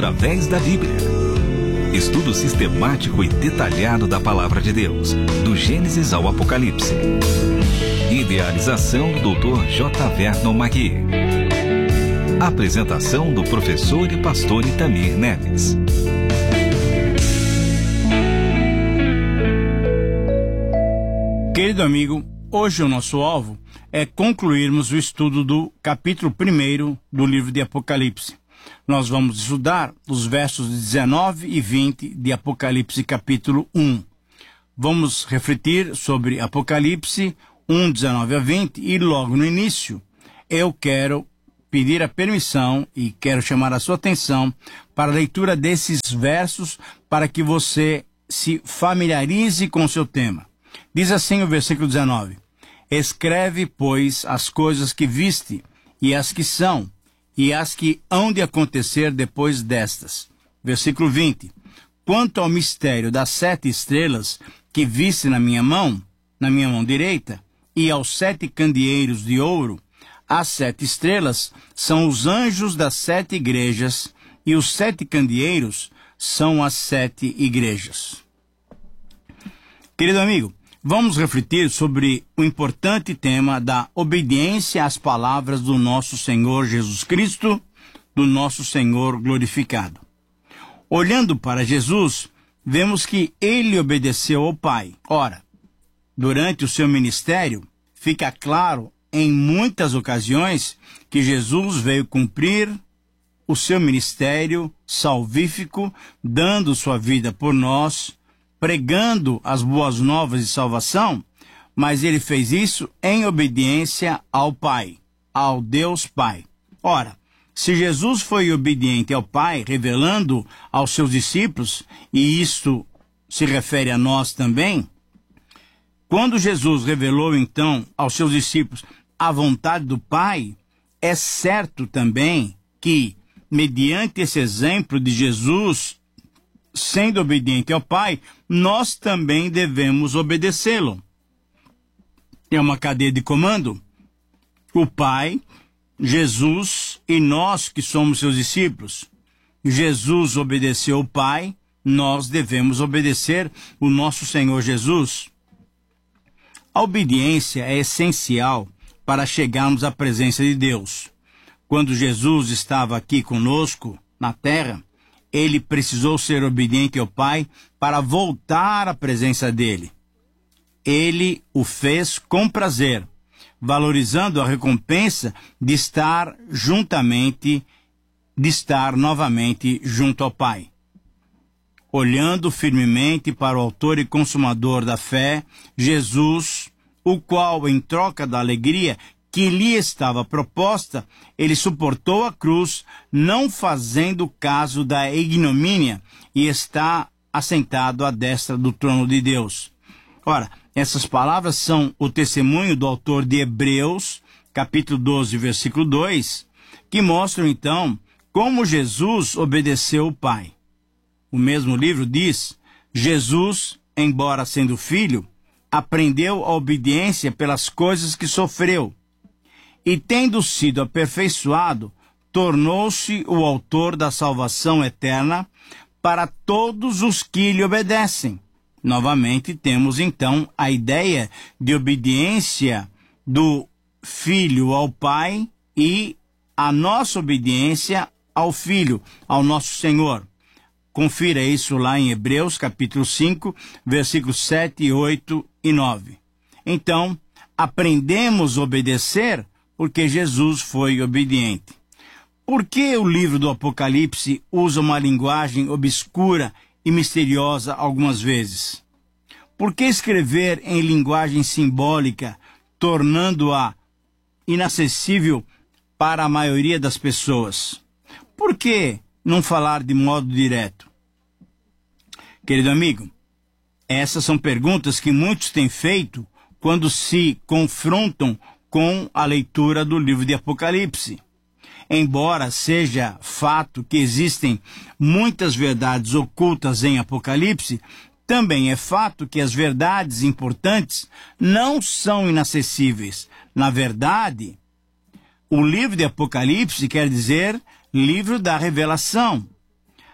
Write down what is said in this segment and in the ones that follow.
através da Bíblia. Estudo sistemático e detalhado da Palavra de Deus, do Gênesis ao Apocalipse. Idealização do Dr. J. Vernon Magui. Apresentação do professor e pastor Itamir Neves. Querido amigo, hoje o nosso alvo é concluirmos o estudo do capítulo 1 do livro de Apocalipse. Nós vamos estudar os versos 19 e 20 de Apocalipse capítulo 1. Vamos refletir sobre Apocalipse 1, 19 a 20 e logo no início eu quero pedir a permissão e quero chamar a sua atenção para a leitura desses versos para que você se familiarize com o seu tema. Diz assim o versículo 19: Escreve, pois, as coisas que viste, e as que são, e as que hão de acontecer depois destas. Versículo 20: Quanto ao mistério das 7 estrelas que viste na minha mão direita, e aos 7 candeeiros de ouro, as 7 estrelas são os anjos das 7 igrejas, e os 7 candeeiros são as 7 igrejas. Querido amigo, vamos refletir sobre o importante tema da obediência às palavras do nosso Senhor Jesus Cristo, do nosso Senhor glorificado. Olhando para Jesus, vemos que ele obedeceu ao Pai. Ora, durante o seu ministério, fica claro em muitas ocasiões que Jesus veio cumprir o seu ministério salvífico, dando sua vida por nós, pregando as boas novas de salvação, mas ele fez isso em obediência ao Pai, ao Deus Pai. Ora, se Jesus foi obediente ao Pai, revelando aos seus discípulos, e isto se refere a nós também, quando Jesus revelou então aos seus discípulos a vontade do Pai, é certo também que, mediante esse exemplo de Jesus sendo obediente ao Pai, nós também devemos obedecê-lo. É uma cadeia de comando. O Pai, Jesus e nós que somos seus discípulos. Jesus obedeceu o Pai, nós devemos obedecer o nosso Senhor Jesus. A obediência é essencial para chegarmos à presença de Deus. Quando Jesus estava aqui conosco na terra, ele precisou ser obediente ao Pai para voltar à presença dele. Ele o fez com prazer, valorizando a recompensa de estar novamente junto ao Pai. Olhando firmemente para o autor e consumador da fé, Jesus, o qual, em troca da alegria que lhe estava proposta, ele suportou a cruz, não fazendo caso da ignomínia, e está assentado à destra do trono de Deus. Ora, essas palavras são o testemunho do autor de Hebreus, capítulo 12, versículo 2, que mostram então como Jesus obedeceu o Pai. O mesmo livro diz: Jesus, embora sendo filho, aprendeu a obediência pelas coisas que sofreu, e tendo sido aperfeiçoado, tornou-se o autor da salvação eterna para todos os que lhe obedecem. Novamente temos então a ideia de obediência do Filho ao Pai e a nossa obediência ao Filho, ao nosso Senhor. Confira isso lá em Hebreus capítulo 5, versículos 7, 8 e 9. Então, aprendemos a obedecer porque Jesus foi obediente. Por que o livro do Apocalipse usa uma linguagem obscura e misteriosa algumas vezes? Por que escrever em linguagem simbólica, tornando-a inacessível para a maioria das pessoas? Por que não falar de modo direto? Querido amigo, essas são perguntas que muitos têm feito quando se confrontam com a leitura do livro de Apocalipse. Embora seja fato que existem muitas verdades ocultas em Apocalipse, também é fato que as verdades importantes não são inacessíveis. Na verdade, o livro de Apocalipse quer dizer livro da revelação.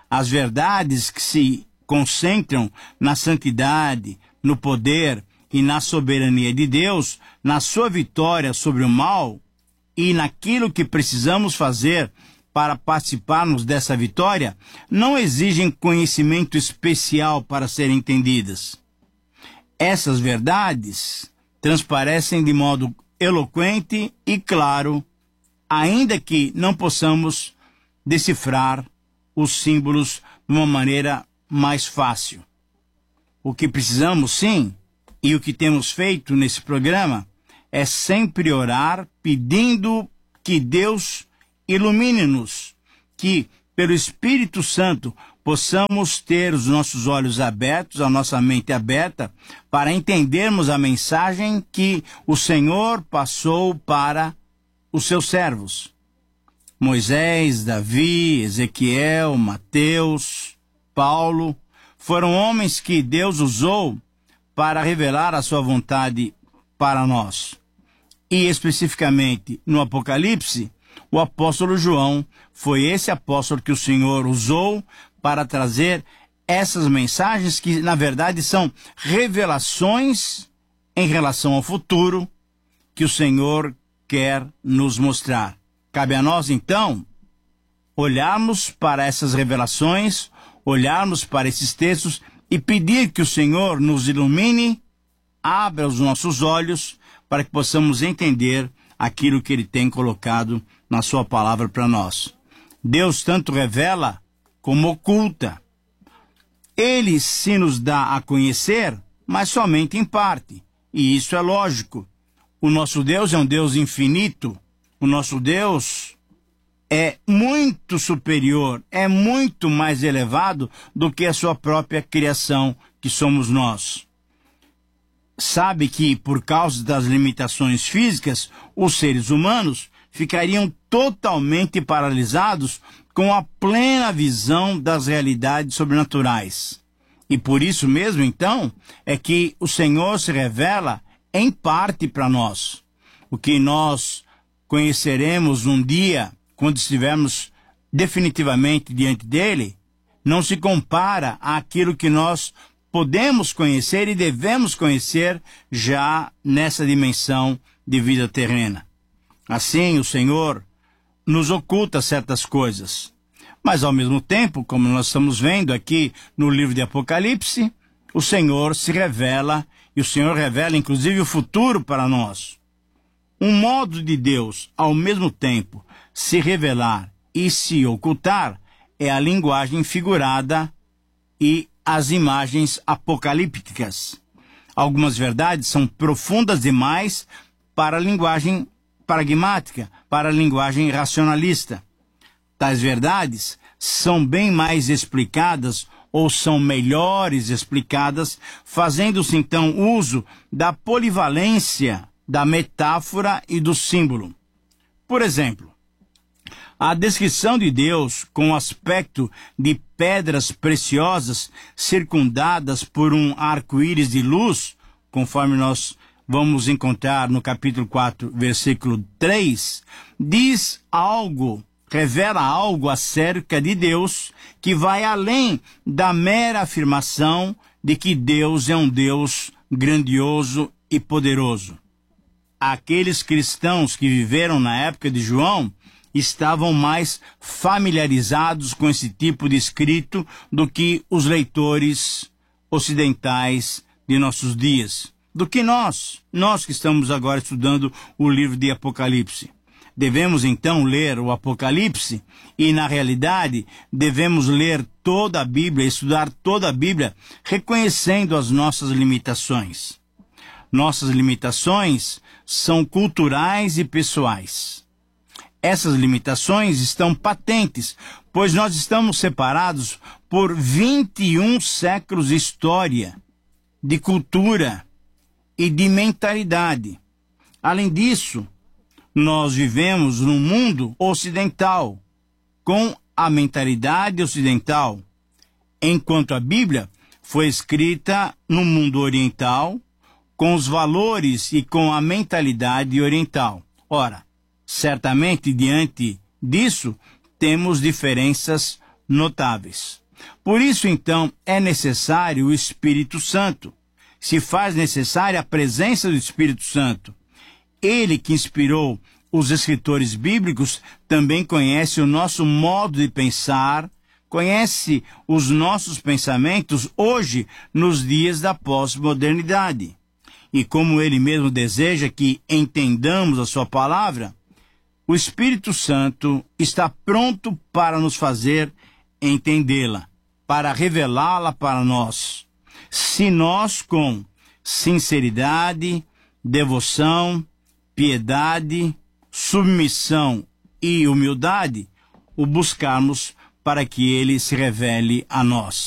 as verdades que se concentram na santidade, no poder e na soberania de Deus, na sua vitória sobre o mal e naquilo que precisamos fazer para participarmos dessa vitória, não exigem conhecimento especial para serem entendidas. Essas verdades transparecem de modo eloquente e claro, ainda que não possamos decifrar os símbolos de uma maneira mais fácil. O que precisamos, sim, e o que temos feito nesse programa, é sempre orar pedindo que Deus ilumine-nos, que pelo Espírito Santo possamos ter os nossos olhos abertos, a nossa mente aberta, para entendermos a mensagem que o Senhor passou para os seus servos. Moisés, Davi, Ezequiel, Mateus, Paulo, foram homens que Deus usou para revelar a sua vontade para nós. E especificamente no Apocalipse, o apóstolo João foi esse apóstolo que o Senhor usou para trazer essas mensagens que, na verdade, são revelações em relação ao futuro que o Senhor quer nos mostrar. Cabe a nós, então, olharmos para essas revelações, olharmos para esses textos e pedir que o Senhor nos ilumine, abra os nossos olhos para que possamos entender aquilo que Ele tem colocado na sua palavra para nós. Deus tanto revela como oculta. Ele se nos dá a conhecer, mas somente em parte. E isso é lógico. O nosso Deus é um Deus infinito. O nosso Deus é muito superior, é muito mais elevado do que a sua própria criação, que somos nós. Sabe que, por causa das limitações físicas, os seres humanos ficariam totalmente paralisados com a plena visão das realidades sobrenaturais. E por isso mesmo, então, é que o Senhor se revela em parte para nós. O que nós conheceremos um dia, quando estivermos definitivamente diante dele, não se compara àquilo que nós podemos conhecer e devemos conhecer já nessa dimensão de vida terrena. Assim, o Senhor nos oculta certas coisas. Mas, ao mesmo tempo, como nós estamos vendo aqui no livro de Apocalipse, o Senhor se revela, e o Senhor revela, inclusive, o futuro para nós. Um modo de Deus, ao mesmo tempo, se revelar e se ocultar é a linguagem figurada e as imagens apocalípticas. Algumas verdades são profundas demais para a linguagem pragmática, para a linguagem racionalista. Tais verdades são bem mais explicadas ou são melhores explicadas, fazendo-se então uso da polivalência, da metáfora e do símbolo. Por exemplo, a descrição de Deus com o aspecto de pedras preciosas circundadas por um arco-íris de luz, conforme nós vamos encontrar no capítulo 4, versículo 3, diz algo, revela algo acerca de Deus que vai além da mera afirmação de que Deus é um Deus grandioso e poderoso. Aqueles cristãos que viveram na época de João estavam mais familiarizados com esse tipo de escrito do que os leitores ocidentais de nossos dias, do que nós que estamos agora estudando o livro de Apocalipse. Devemos então ler o Apocalipse e, na realidade, devemos ler toda a Bíblia, estudar toda a Bíblia, reconhecendo as nossas limitações. Nossas limitações são culturais e pessoais. Essas limitações estão patentes, pois nós estamos separados por 21 séculos de história, de cultura e de mentalidade. Além disso, nós vivemos num mundo ocidental, com a mentalidade ocidental, enquanto a Bíblia foi escrita no mundo oriental, com os valores e com a mentalidade oriental. Ora, certamente, diante disso, temos diferenças notáveis. Por isso, então, é necessário o Espírito Santo. Se faz necessária a presença do Espírito Santo. Ele que inspirou os escritores bíblicos também conhece o nosso modo de pensar, conhece os nossos pensamentos hoje, nos dias da pós-modernidade. E como ele mesmo deseja que entendamos a sua palavra, o Espírito Santo está pronto para nos fazer entendê-la, para revelá-la para nós. Se nós, com sinceridade, devoção, piedade, submissão e humildade, o buscarmos para que ele se revele a nós.